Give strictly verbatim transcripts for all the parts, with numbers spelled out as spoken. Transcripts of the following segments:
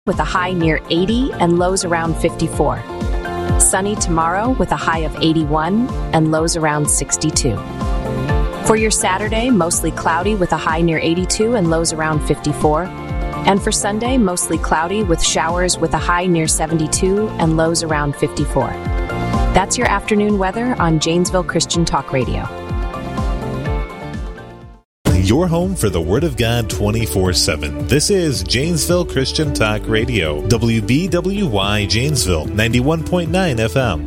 with a high near eighty and lows around fifty-four. Sunny tomorrow with a high of eighty-one and lows around sixty-two. For your Saturday, mostly cloudy with a high near eighty-two and lows around fifty-four. And for Sunday, mostly cloudy with showers with a high near seventy-two and lows around fifty-four. That's your afternoon weather on Janesville Christian Talk Radio. Your home for the Word of God twenty-four seven. This is Janesville Christian Talk Radio, W B W Y Janesville, ninety-one point nine F M.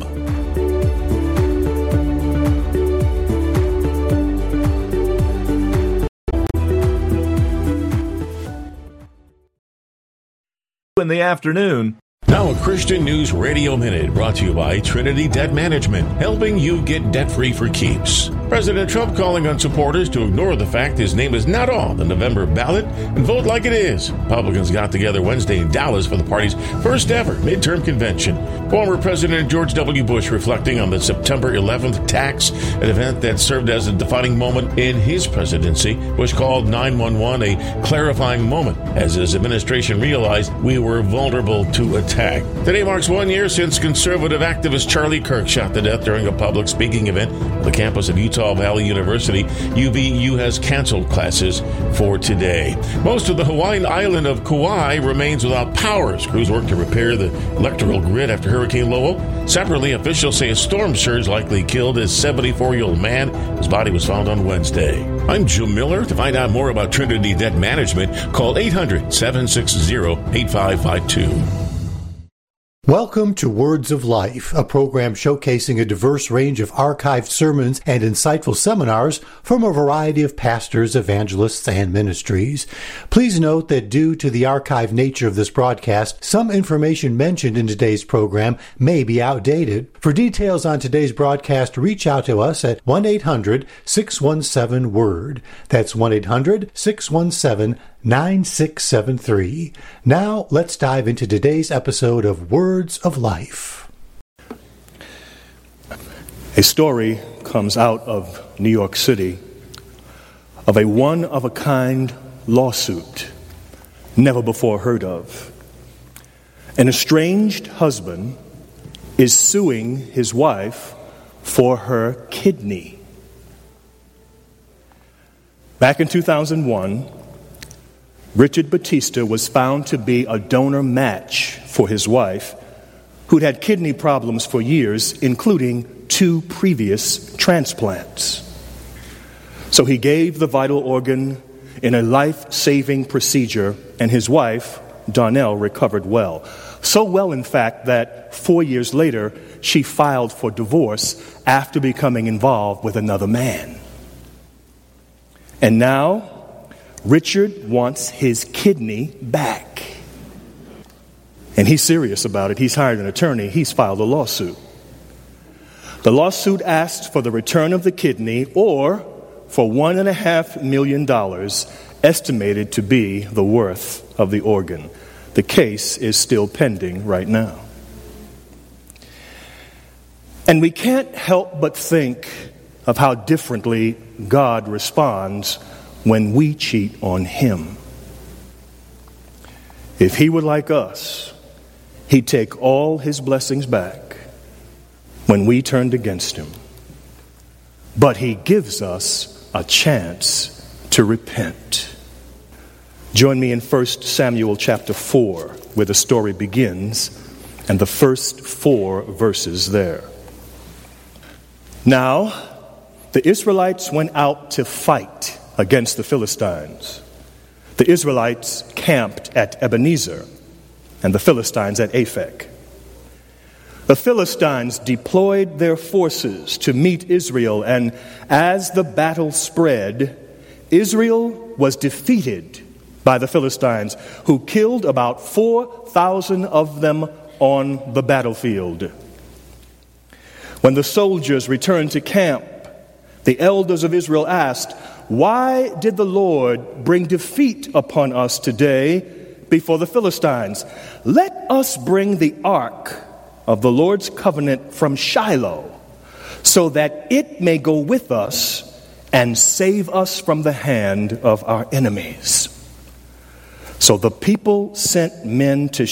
In the afternoon. Now a Christian News Radio Minute brought to you by Trinity Debt Management, helping you get debt-free for keeps. President Trump calling on supporters to ignore the fact his name is not on the November ballot and vote like it is. Republicans got together Wednesday in Dallas for the party's first ever midterm convention. Former President George W. Bush reflecting on the September eleventh attacks, an event that served as a defining moment in his presidency. Bush called nine one one a clarifying moment as his administration realized we were vulnerable to attack. Today marks one year since conservative activist Charlie Kirk shot to death during a public speaking event on the campus of Utah Valley University. U V U has canceled classes for today. Most of the Hawaiian island of Kauai remains without power as crews work to repair the electrical grid after Hurricane Lowell. Separately, officials say a storm surge likely killed a seventy-four-year-old man. His body was found on Wednesday. I'm Jim Miller. To find out more about Trinity Debt Management, call eight hundred, seven six zero, eight five five two. Welcome to Words of Life, a program showcasing a diverse range of archived sermons and insightful seminars from a variety of pastors, evangelists, and ministries. Please note that due to the archived nature of this broadcast, some information mentioned in today's program may be outdated. For details on today's broadcast, reach out to us at one eight hundred, six one seven, WORD. That's one eight hundred, six one seven, nine six seven three. Now, let's dive into today's episode of Words of Life. A story comes out of New York City of a one-of-a-kind lawsuit never before heard of. An estranged husband is suing his wife for her kidney. Back in two thousand one, Richard Batista was found to be a donor match for his wife, who'd had kidney problems for years, including two previous transplants. So he gave the vital organ in a life-saving procedure, and his wife, Donnell, recovered well. So well, in fact, that four years later, she filed for divorce after becoming involved with another man. And now, Richard wants his kidney back. And he's serious about it. He's hired an attorney. He's filed a lawsuit. The lawsuit asks for the return of the kidney or for one and a half million dollars, estimated to be the worth of the organ. The case is still pending right now. And we can't help but think of how differently God responds when we cheat on him. If he were like us, he'd take all his blessings back when we turned against him. But he gives us a chance to repent. Join me in First Samuel chapter four, where the story begins, and the first four verses there. Now, the Israelites went out to fight against the Philistines. The Israelites camped at Ebenezer, and the Philistines at Aphek. The Philistines deployed their forces to meet Israel, and as the battle spread, Israel was defeated by the Philistines, who killed about four thousand of them on the battlefield. When the soldiers returned to camp, the elders of Israel asked, "Why did the Lord bring defeat upon us today before the Philistines? Let us bring the ark of the Lord's covenant from Shiloh, so that it may go with us and save us from the hand of our enemies." So the people sent men to